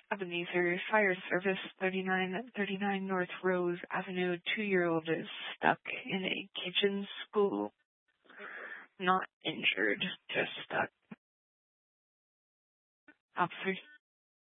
Ebenezer Fire Service, 3939 North Rose Avenue. 2-year-old is stuck in a kitchen school. Not injured, just stuck. Officer.